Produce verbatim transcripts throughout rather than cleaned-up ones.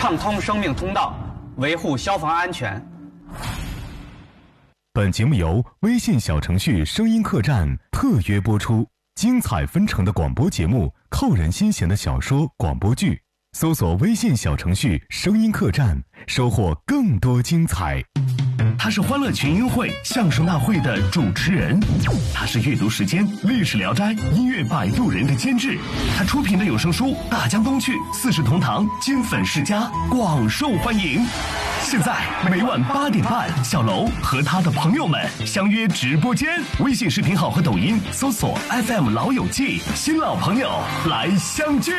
畅通生命通道，维护消防安全。 本节目由微信小程序声音客栈特约播出，精彩纷呈的广播节目，扣人心弦的小说广播剧，搜索微信小程序声音客栈，收获更多精彩。 他是欢乐群英会相声大会的主持人，他是阅读时间历史聊斋音乐摆渡人的监制，他出品的有声书《大江东去》《四世同堂》金粉世家广受欢迎。现在每晚八点半，小楼和他的朋友们相约直播间，微信视频号和抖音搜索 F M 老友记，新老朋友来相聚。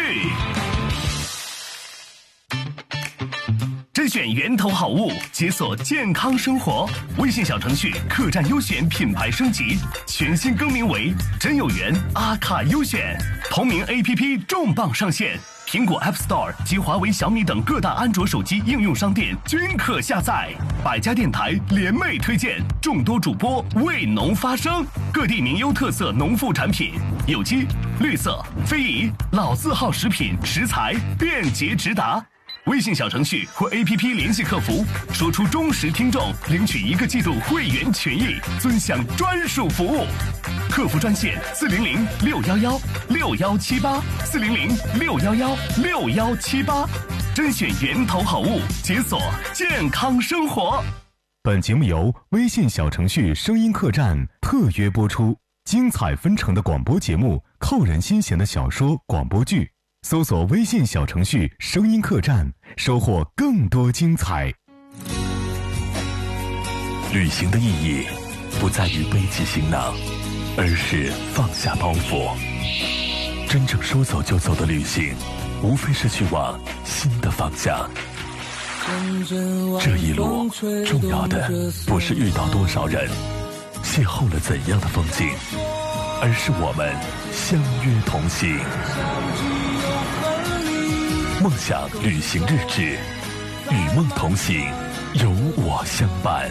甄选源头好物，解锁健康生活。微信小程序客栈优选品牌升级，全新更名为真有缘阿卡优选。同名 A P P 重磅上线，苹果 App Store 及华为、小米等各大安卓手机应用商店均可下载。百家电台联袂推荐，众多主播为农发声，各地名优特色农副产品，有机、绿色、非遗、老字号食品食材便捷直达。微信小程序或 A P P 联系客服，说出忠实听众，领取一个季度会员权益，尊享专属服务。客服专线四零零六幺幺六幺七八四零零六幺幺六幺七八，甄选源头好物，解锁健康生活。 本节目由微信小程序声音客栈特约播出，精彩纷呈的广播节目，扣人心弦的小说广播剧。搜索微信小程序声音客栈，收获更多精彩。 旅行的意义不在于背起行囊，而是放下包袱。真正说走就走的旅行，无非是去往新的方向。这一路重要的不是遇到多少人，邂逅了怎样的风景，而是我们相约同行。梦想旅行日志，与梦同行，有我相伴。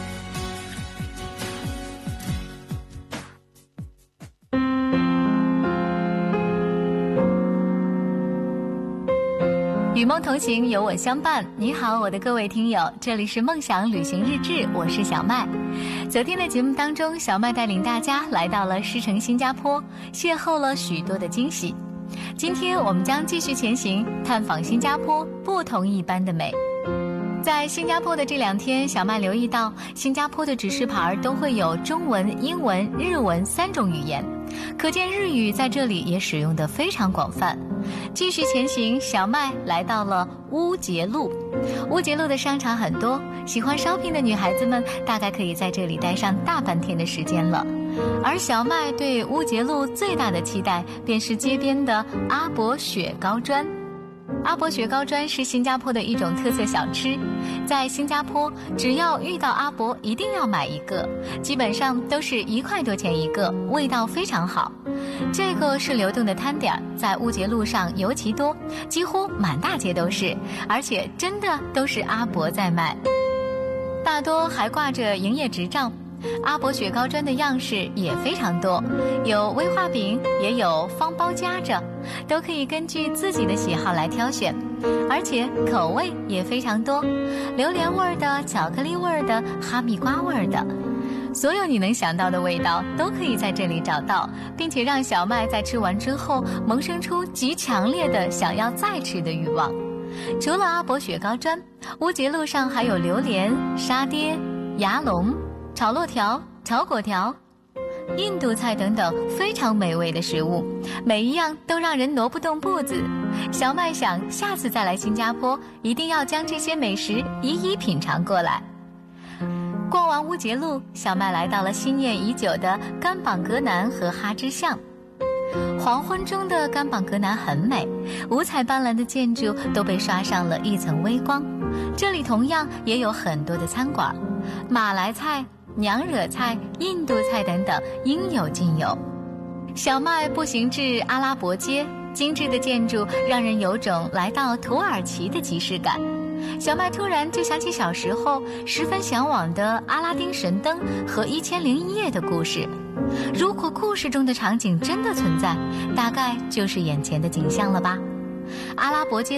与梦同行，有我相伴。你好，我的各位听友，这里是梦想旅行日志，我是小麦。昨天的节目当中，小麦带领大家来到了狮城新加坡，邂逅了许多的惊喜。今天我们将继续前行，探访新加坡不同一般的美。在新加坡的这两天，小麦留意到新加坡的指示牌都会有中文、英文、日文三种语言，可见日语在这里也使用得非常广泛。继续前行，小麦来到了乌节路。乌节路的商场很多，喜欢 shopping 的女孩子们大概可以在这里待上大半天的时间了。而小麦对乌节路最大的期待便是街边的阿伯雪糕砖。阿伯雪糕砖是新加坡的一种特色小吃，在新加坡只要遇到阿伯一定要买一个，基本上都是一块多钱一个，味道非常好。这个是流动的摊点，在乌节路上尤其多，几乎满大街都是，而且真的都是阿伯在卖，大多还挂着营业执照。阿伯雪糕砖的样式也非常多，有威化饼，也有方包夹着，都可以根据自己的喜好来挑选，而且口味也非常多，榴莲味的、巧克力味的、哈密瓜味的，所有你能想到的味道都可以在这里找到，并且让小麦在吃完之后萌生出极强烈的想要再吃的欲望。除了阿伯雪糕砖，乌节路上还有榴莲、沙爹、牙龙、炒箩条、炒粿条、印度菜等等非常美味的食物，每一样都让人挪不动步子。小麦想下次再来新加坡，一定要将这些美食一一品尝过来。逛完乌节路，小麦来到了心念已久的甘榜格南和哈芝巷。黄昏中的甘榜格南很美，五彩斑斓的建筑都被刷上了一层微光。这里同样也有很多的餐馆，马来菜、娘惹菜、印度菜等等应有尽有。小麦步行至阿拉伯街，精致的建筑让人有种来到土耳其的即视感。小麦突然就想起小时候十分向往的阿拉丁神灯和一千零一夜的故事。如果故事中的场景真的存在，大概就是眼前的景象了吧。阿拉伯街